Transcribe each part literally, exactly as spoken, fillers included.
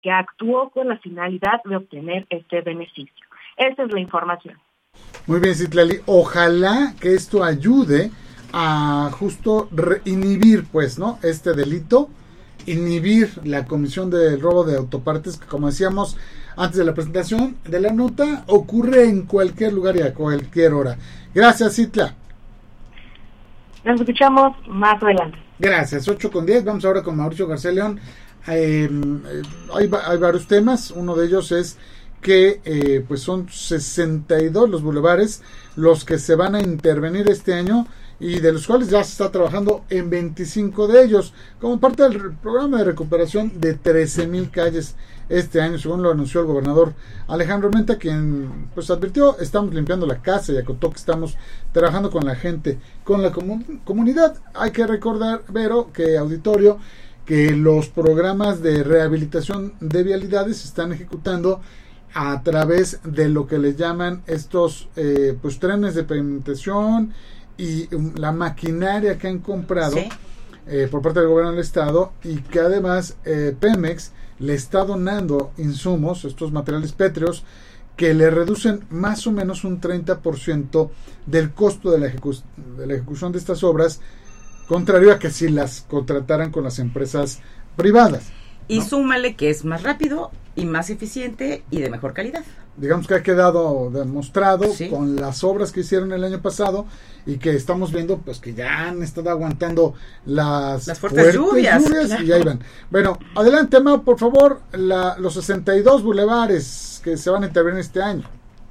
que actuó con la finalidad de obtener este beneficio. Esa es la información. Muy bien, Citlali. Ojalá que esto ayude a justo re- inhibir, pues, ¿no? Este delito, inhibir la comisión del robo de autopartes, que como decíamos antes de la presentación de la nota, ocurre en cualquier lugar y a cualquier hora. Gracias, Citla. Nos escuchamos más adelante. Gracias, ocho con diez. Vamos ahora con Mauricio García León. Eh, eh, hay, hay varios temas. Uno de ellos es que eh, pues son sesenta y dos los bulevares los que se van a intervenir este año, y de los cuales ya se está trabajando en veinticinco de ellos, como parte del programa de recuperación de trece mil calles este año, según lo anunció el gobernador Alejandro Menta, quien pues advirtió: estamos limpiando la casa, y acotó que estamos trabajando con la gente, con la comun- comunidad. Hay que recordar, Vero, que auditorio, que los programas de rehabilitación de vialidades se están ejecutando a través de lo que le llaman estos eh, pues trenes de pavimentación y um, la maquinaria que han comprado, ¿sí? eh, por parte del gobierno del estado, y que además eh, Pemex le está donando insumos, estos materiales pétreos, que le reducen más o menos un treinta por ciento del costo de la, ejecu- de la ejecución de estas obras, contrario a que si las contrataran con las empresas privadas. Y ¿no? súmale que es más rápido y más eficiente y de mejor calidad. Digamos que ha quedado demostrado, ¿sí?, con las obras que hicieron el año pasado, y que estamos viendo pues que ya han estado aguantando las, las fuertes, fuertes lluvias, lluvias claro. Y ya iban. Bueno, adelante, Mau, por favor, la, los sesenta y dos bulevares que se van a intervenir este año.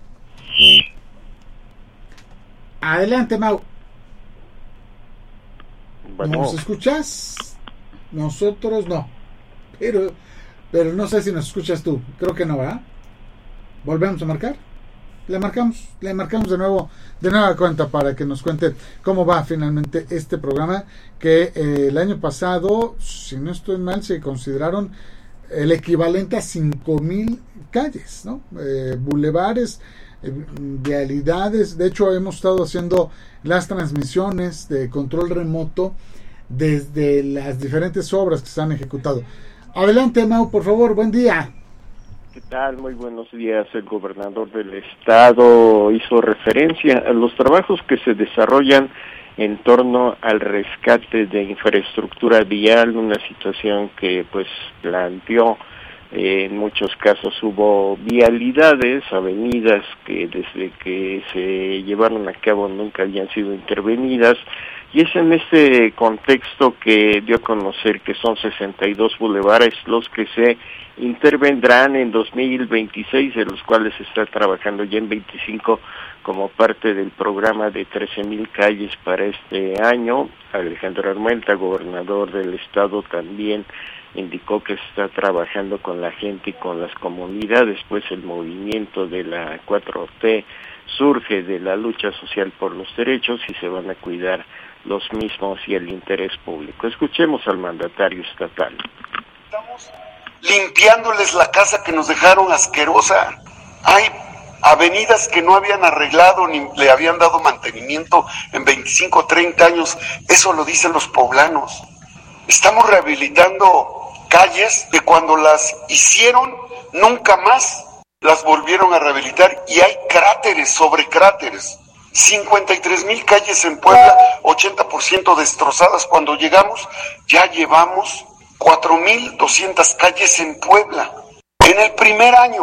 Adelante, Mau. Bueno. ¿Nos escuchas? Nosotros no. Pero, pero no sé si nos escuchas tú. Creo que no, ¿verdad? ¿Volvemos a marcar? Le marcamos, le marcamos de nuevo, de nueva cuenta, para que nos cuente cómo va finalmente este programa, que eh, el año pasado, si no estoy mal, se consideraron el equivalente a cinco mil calles, ¿no? Eh, bulevares, eh, vialidades. De hecho, hemos estado haciendo las transmisiones de control remoto desde las diferentes obras que se han ejecutado. Adelante, Mau, por favor, buen día. ¿Qué tal? Muy buenos días. El gobernador del estado hizo referencia a los trabajos que se desarrollan en torno al rescate de infraestructura vial, una situación que pues planteó, eh, en muchos casos hubo vialidades, avenidas que desde que se llevaron a cabo nunca habían sido intervenidas, y es en este contexto que dio a conocer que son sesenta y dos bulevares los que se intervendrán en dos mil veintiséis, de los cuales se está trabajando ya en veinticinco como parte del programa de trece mil calles para este año. Alejandro Armenta, gobernador del estado, también indicó que se está trabajando con la gente y con las comunidades, pues el movimiento de la cuatro T surge de la lucha social por los derechos y se van a cuidar los mismos y el interés público. Escuchemos al mandatario estatal. Estamos limpiándoles la casa que nos dejaron asquerosa. Hay avenidas que no habían arreglado ni le habían dado mantenimiento en veinticinco, treinta años. Eso lo dicen los poblanos. Estamos rehabilitando calles que cuando las hicieron nunca más las volvieron a rehabilitar, y hay cráteres sobre cráteres. cincuenta y tres mil calles en Puebla, ochenta por ciento destrozadas. Cuando llegamos ya llevamos cuatro mil doscientas calles en Puebla. En el primer año,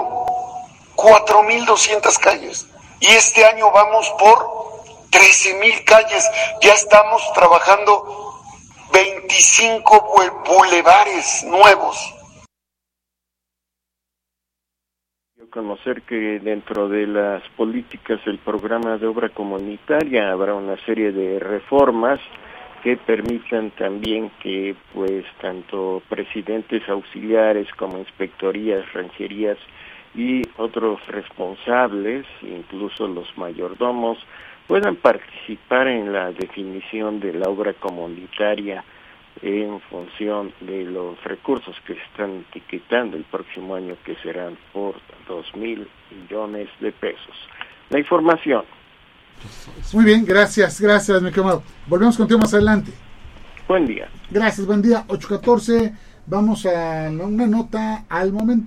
cuatro mil doscientas calles. Y este año vamos por trece mil calles. Ya estamos trabajando veinticinco bulevares nuevos. Conocer que dentro de las políticas del programa de obra comunitaria habrá una serie de reformas que permitan también que pues tanto presidentes auxiliares como inspectorías, rancherías y otros responsables, incluso los mayordomos, puedan participar en la definición de la obra comunitaria en función de los recursos que se están etiquetando el próximo año, que serán por dos mil millones de pesos. La información. Muy bien, gracias, gracias, mi querido. Volvemos contigo más adelante. Buen día. Gracias, buen día. ocho catorce, Vamos a una nota al momento.